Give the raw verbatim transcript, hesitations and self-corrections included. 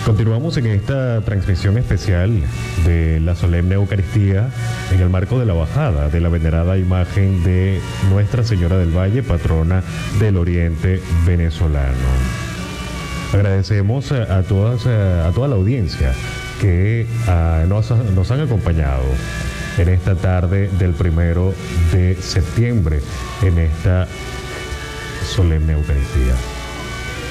Continuamos en esta transmisión especial de la solemne Eucaristía en el marco de la bajada de la venerada imagen de Nuestra Señora del Valle, patrona del Oriente venezolano. Agradecemos a, todas, a toda la audiencia que a, nos, nos han acompañado en esta tarde del primero de septiembre en esta solemne Eucaristía.